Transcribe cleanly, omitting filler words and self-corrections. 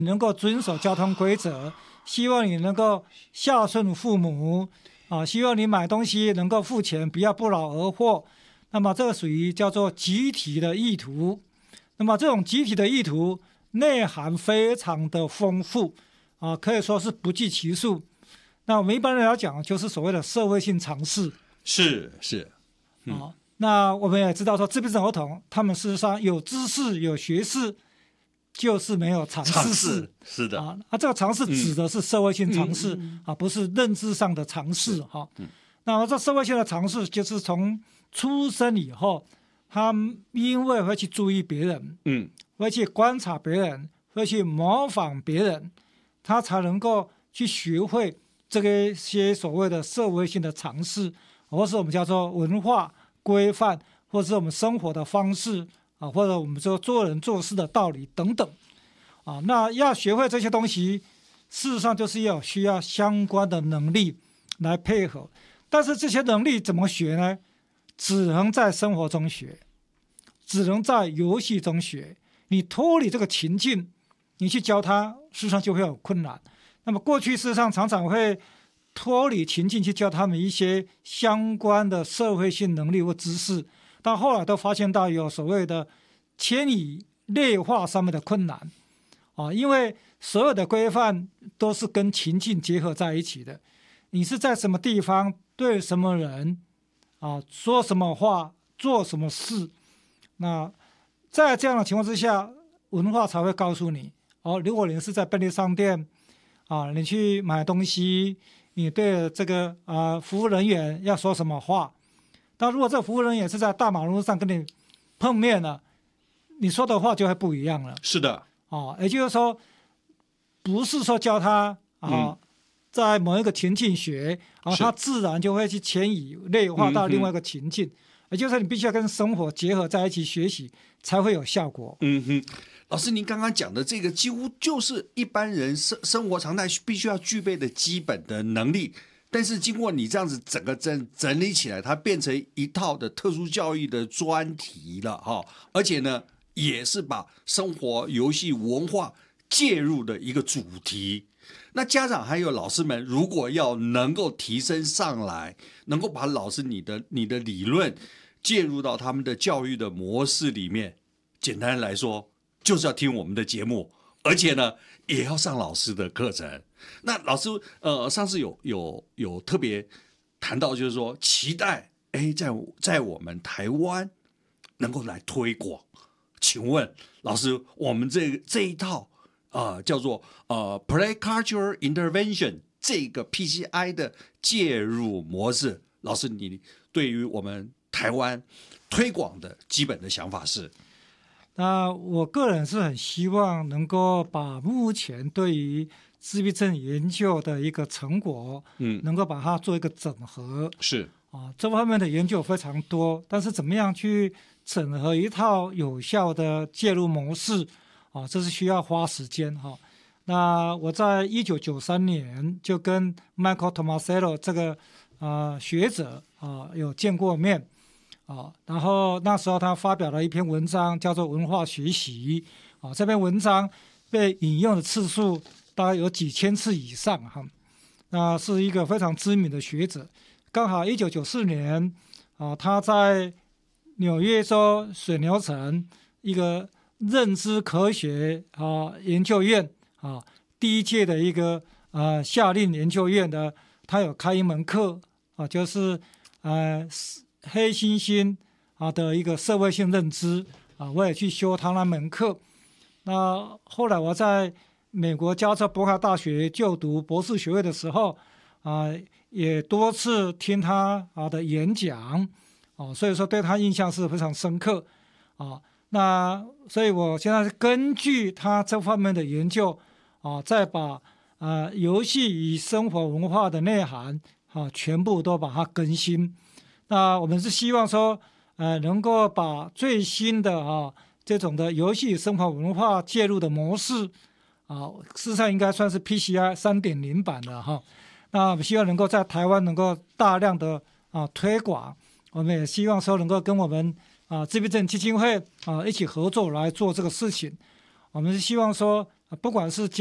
能够遵守交通规则，希望你能够孝顺父母希望你买东西能够付钱，不要不劳而获。那么这个属于叫做集体的意图。那么这种集体的意图内涵非常的丰富可以说是不计其数。那我们一般人来讲，就是所谓的社会性常识。 是那我们也知道说，自闭症儿童他们事实上有知识有学识，就是没有常识。 是的这个常识指的是社会性常识不是认知上的常识那么这社会性的常识就是从出生以后，他因为会去注意别人，会去观察别人，会去模仿别人，他才能够去学会这些所谓的社会性的常识，或是我们叫做文化规范，或是我们生活的方式或者我们说做人做事的道理等等那要学会这些东西，事实上就是需要相关的能力来配合。但是这些能力怎么学呢？只能在生活中学，只能在游戏中学。你脱离这个情境，你去教他，事实上就会有困难。那么过去事实上常常会脱离情境去教他们一些相关的社会性能力或知识，但后来都发现到有所谓的迁移类化上面的困难因为所有的规范都是跟情境结合在一起的。你是在什么地方对什么人说什么话做什么事，那在这样的情况之下，文化才会告诉你如果你是在便利商店你去买东西，你对这个服务人员要说什么话。但如果这个服务人员是在大马路上跟你碰面了，你说的话就会不一样了。 是的也就是说，不是说教他在某一个情境学他自然就会去迁移类化到另外一个情境，也就是说你必须要跟生活结合在一起学习，才会有效果。 老师，您刚刚讲的这个几乎就是一般人生活常态必须要具备的基本的能力，但是经过你这样子整个整理起来，它变成一套的特殊教育的专题了而且呢，也是把生活、游戏、文化介入的一个主题。那家长还有老师们，如果要能够提升上来，能够把老师你的理论介入到他们的教育的模式里面，简单来说就是要听我们的节目，而且呢也要上老师的课程。那老师上次有特别谈到，就是说期待在我们台湾能够来推广。请问老师，我们这一套叫做Play Culture Intervention 这个 PCI 的介入模式，老师你对于我们台湾推广的基本的想法是？ 那我个人是很希望能够把目前对于自闭症研究的一个成果能够把它做一个整合。 是这方面的研究非常多，但是怎么样去整合一套有效的介入模式这是需要花时间那我在1993年就跟 Michael Tomasello 这个学者有见过面然后那时候他发表了一篇文章叫做文化学习这篇文章被引用的次数大概有几千次以上那是一个非常知名的学者。刚好1994年他在纽约州水牛城一个认知科学研究院第一届的一个夏令研究院的，他有开一门课就是黑猩猩的一个社会性认知我也去修他那门课。那后来我在美国加州伯克大学就读博士学位的时候也多次听他的演讲所以说对他印象是非常深刻那所以我现在是根据他这方面的研究再把游戏与生活文化的内涵全部都把它更新。那我们是希望说能够把最新的这种的游戏与生活文化介入的模式事实上应该算是 PCI 3.0 版的那我们希望能够在台湾能够大量的推广。我们也希望说能够跟我们自闭症基金会一起合作来做这个事情。我们是希望说不管是